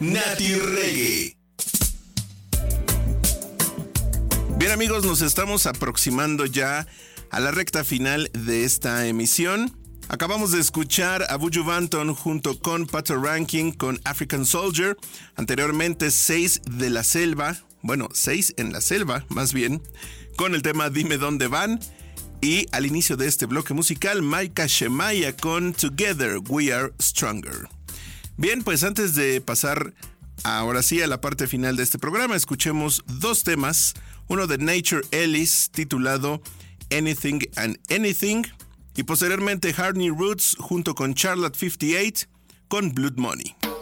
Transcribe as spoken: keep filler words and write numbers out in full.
Nati Reggae. Bien amigos, nos estamos aproximando ya a la recta final de esta emisión. Acabamos de escuchar a Buju Banton junto con Pato Ranking con African Soldier. Anteriormente Seis de la Selva, bueno, Seis en la Selva más bien, con el tema Dime Dónde Van. Y al inicio de este bloque musical, Maika Shemaya con Together We Are Stronger. Bien, pues antes de pasar ahora sí a la parte final de este programa, escuchemos dos temas. Uno de Nature Ellis titulado Anything and Anything. Y posteriormente Harney Roots junto con Charlotte cincuenta y ocho con Blood Money.